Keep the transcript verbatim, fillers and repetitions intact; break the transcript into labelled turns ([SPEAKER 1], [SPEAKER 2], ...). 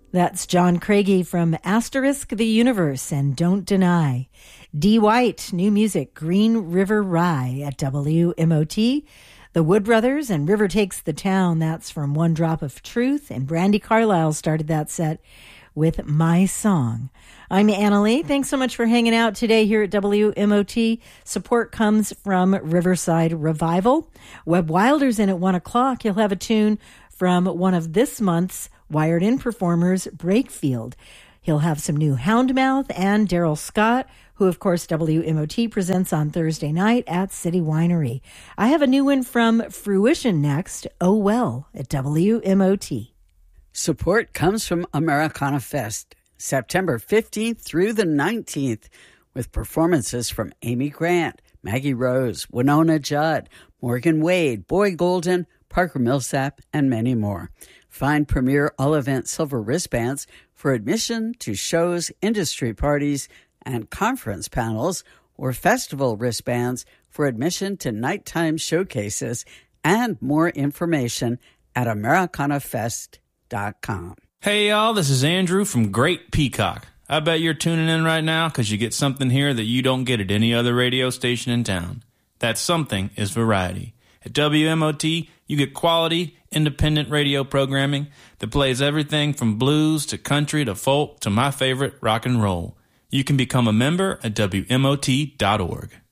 [SPEAKER 1] That's John Craigie from Asterisk the Universe and Don't Deny. D. White, new music, Green River Rye at W M O T. The Wood Brothers and River Takes the Town, that's from One Drop of Truth. And Brandy Carlisle started that set with My Song. I'm Anna Lee. Thanks so much for hanging out today here at W M O T. Support comes from Riverside Revival. Webb Wilder's in at one o'clock. He'll have a tune from one of this month's Wired In performers, Breakfield. He'll have some new Houndmouth and Daryl Scott, who, of course, W M O T presents on Thursday night at City Winery. I have a new one from Fruition next, Oh Well, at W M O T.
[SPEAKER 2] Support comes from Americana Fest, September fifteenth through the nineteenth, with performances from Amy Grant, Maggie Rose, Winona Judd, Morgan Wade, Boy Golden, Parker Millsap, and many more. Find Premier All-Event Silver wristbands for admission to shows, industry parties, and conference panels, or festival wristbands for admission to nighttime showcases, and more information at americana fest dot com.
[SPEAKER 3] Hey, y'all, this is Andrew from Great Peacock. I bet you're tuning in right now because you get something here that you don't get at any other radio station in town. That something is variety. At W M O T, you get quality, independent radio programming that plays everything from blues to country to folk to my favorite, rock and roll. You can become a member at W M O T dot org.